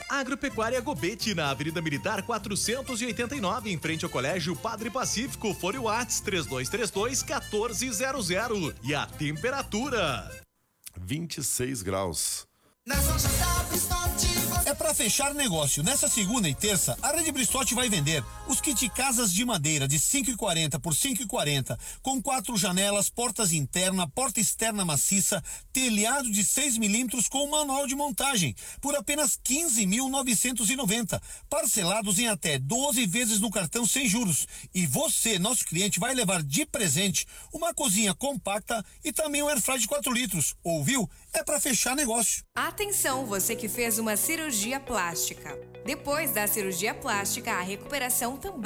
Agropecuária Gobete, na Avenida Militar 489, em frente ao Colégio Padre Pacífico. Fone Whats 3232-1400. E a temperatura? 26 graus. É pra fechar negócio. Nessa segunda e terça, a Rede Bristotti vai vender os kit casas de madeira de 5,40 por 5,40, com 4 janelas, portas interna, porta externa maciça, telhado de 6 milímetros com manual de montagem, por apenas 15.990, parcelados em até 12 vezes no cartão sem juros. E você, nosso cliente, vai levar de presente uma cozinha compacta e também um airfryer de 4 litros. Ouviu? É pra fechar negócio. Atenção, você que fez uma cirurgia plástica. Depois da cirurgia plástica, a recuperação também